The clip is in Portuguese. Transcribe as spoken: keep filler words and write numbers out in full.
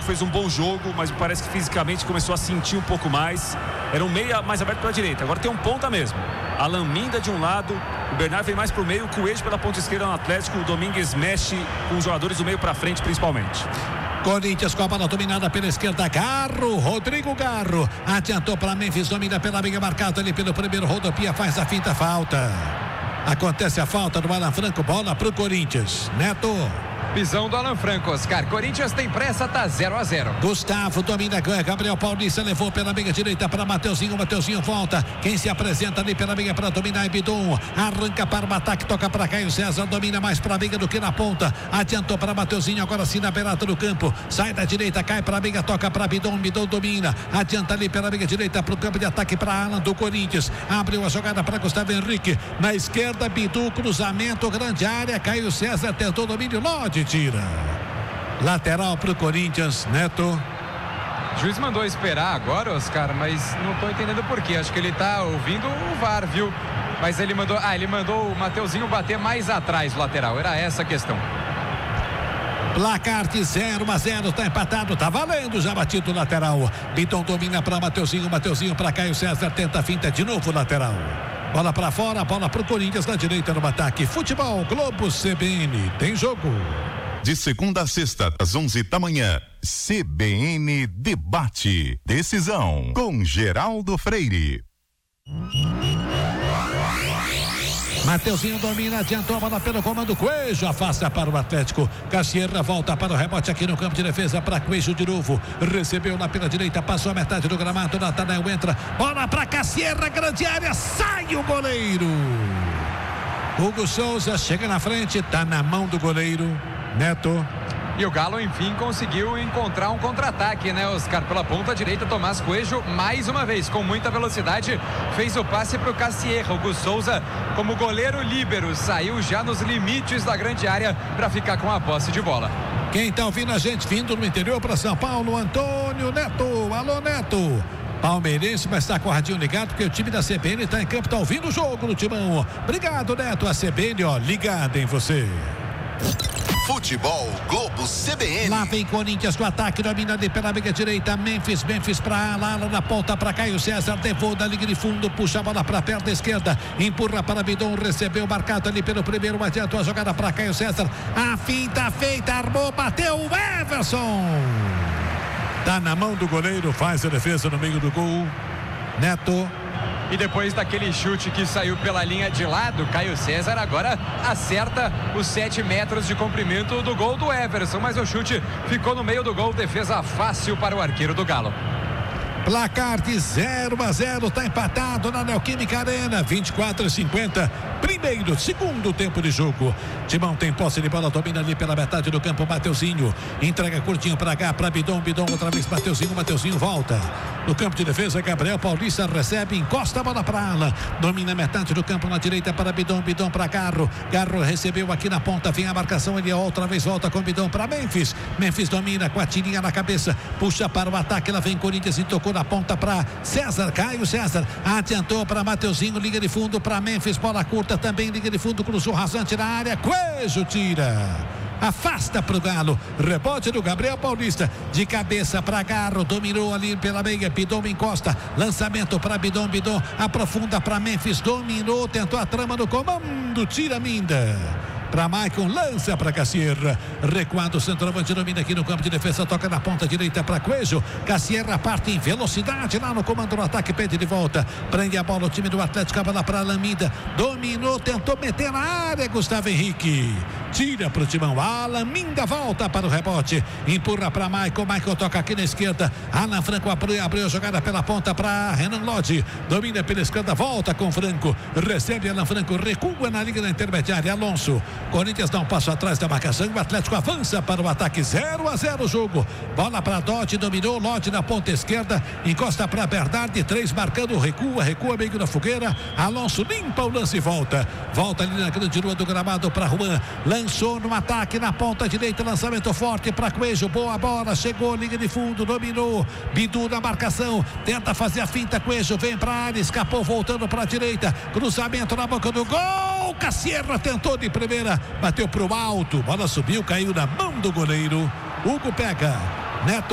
fez um bom jogo, mas me parece que fisicamente começou a sentir um pouco mais. Era um meia mais aberto para a direita, agora tem um ponta mesmo. Alan Minda de um lado, o Bernard vem mais para o meio, o Coelho pela ponta esquerda no Atlético, o Domingues mexe com os jogadores do meio para frente principalmente. Corinthians com a bola dominada pela esquerda, Garro, Rodrigo Garro, adiantou para Memphis, domina pela meia, marcado ali pelo primeiro, rodopia, faz a finta, falta. Acontece a falta do Alan Franco, bola para o Corinthians. Neto. Pisão do Alan Franco, Oscar. Corinthians tem pressa, tá zero a zero. Gustavo domina, ganha. Gabriel Paulista levou pela meia direita para Mateuzinho. Mateuzinho volta. Quem se apresenta ali pela meia para dominar é Bidon. Arranca para o ataque, toca para Caio César. Domina mais para a meia do que na ponta. Adiantou para Mateuzinho, agora sim na beirada do campo. Sai da direita, cai para a meia, toca para Bidon. Bidon domina. Adianta ali pela meia direita para o campo de ataque para Alan do Corinthians. Abriu a jogada para Gustavo Henrique. Na esquerda, Bidon, cruzamento, grande área. Caio César tentou domínio, Lodi tira. Lateral para o Corinthians, Neto. O juiz mandou esperar agora, Oscar, mas não estou entendendo por quê. Acho que ele está ouvindo o V A R, viu? Mas ele mandou, ah, ele mandou o Mateuzinho bater mais atrás, o lateral. Era essa a questão. Placar de zero a zero, tá empatado, tá valendo, já batido o lateral. Bidon domina para Mateuzinho, Mateuzinho para Caio César, tenta a finta de novo, lateral. Bola para fora, bola para o Corinthians na direita no ataque. Futebol Globo C B N, tem jogo. De segunda a sexta, às onze da manhã, C B N Debate. Decisão com Geraldo Freire. Mateuzinho domina, adiantou a bola pelo comando, Coelho afasta para o Atlético. Cassierra volta para o rebote aqui no campo de defesa para Coelho de novo. Recebeu lá pela direita, passou a metade do gramado, Natanael entra, bola para Cassierra, grande área, sai o goleiro. Hugo Souza chega na frente, tá na mão do goleiro, Neto. E o Galo, enfim, conseguiu encontrar um contra-ataque, né, Oscar? Pela ponta direita, Tomás Coelho, mais uma vez, com muita velocidade, fez o passe para o Cassierra. Hugo Souza, como goleiro líbero, saiu já nos limites da grande área para ficar com a posse de bola. Quem tá ouvindo a gente vindo no interior para São Paulo, Antônio Neto. Alô, Neto. Palmeirense, mas está com o radinho ligado, porque o time da C B N está em campo, está ouvindo o jogo no Timão. Obrigado, Neto. A C B N, ó, ligada em você. Futebol Globo C B N. Lá vem Corinthians com ataque, domina ali pela meia direita, Memphis, Memphis para Ala, na ponta para Caio César, devolve da linha de fundo, puxa a bola para a perna esquerda, empurra para Bidon, recebeu marcado ali pelo primeiro, adiantou a jogada para Caio César, a finta feita, armou, bateu o Everson. Tá na mão do goleiro, faz a defesa no meio do gol, Neto. E depois daquele chute que saiu pela linha de lado, Caio César agora acerta os sete metros de comprimento do gol do Everson, mas o chute ficou no meio do gol, defesa fácil para o arqueiro do Galo. Placar de zero a zero, tá empatado na Neoquímica Arena, vinte e quatro a cinquenta, primeiro, segundo tempo de jogo. Timão tem posse de bola, domina ali pela metade do campo, Mateuzinho, entrega curtinho para cá, para Bidon, Bidon outra vez, Mateuzinho, Mateuzinho volta. No campo de defesa, Gabriel Paulista recebe, encosta a bola para Alan, domina a metade do campo na direita para Bidon, Bidon para Garro, Garro recebeu aqui na ponta, vem a marcação, ele outra vez volta com Bidon para Memphis, Memphis domina com a tirinha na cabeça, puxa para o ataque, ela vem Corinthians e tocou na ponta para César, Caio César, adiantou para Mateuzinho, liga de fundo para Memphis, bola curta também, liga de fundo, cruzou rasante na área, Coelho tira. Afasta pro Galo, rebote do Gabriel Paulista, de cabeça para Garro, dominou ali pela meia, Bidon encosta, lançamento para Bidon, Bidon aprofunda para Memphis, dominou, tentou a trama no comando, tira Minda. Para Maicon, lança para Cassierra, recuado, o centroavante domina aqui no campo de defesa, toca na ponta direita para Coelho, Cassierra parte em velocidade lá no comando do ataque, pede de volta, prende a bola o time do Atlético, a bola para Alan Minda, dominou, tentou meter na área, Gustavo Henrique, tira para o Timão, Alan Minda volta para o rebote, empurra para Maicon, Maicon toca aqui na esquerda, Alan Franco abriu, abriu a jogada pela ponta para Renan Lodge, domina pela esquerda, volta com Franco, recebe Alan Franco, recua na liga da intermediária, Alonso, Corinthians dá um passo atrás da marcação, o Atlético avança para o ataque, zero a zero o jogo, bola para Dodge, dominou, Lodge na ponta esquerda, encosta para Bernard, três marcando, recua, recua meio na fogueira, Alonso limpa o lance e volta, volta ali na grande rua do gramado para Juan, lançou no ataque na ponta direita, lançamento forte para Coelho, boa bola, chegou, liga de fundo, dominou, Bidu na marcação, tenta fazer a finta, Coelho vem para a área, escapou voltando para a direita, cruzamento na boca do gol, Cassierra tentou de primeira, bateu pro alto, bola subiu, caiu na mão do goleiro, Hugo pega, Neto.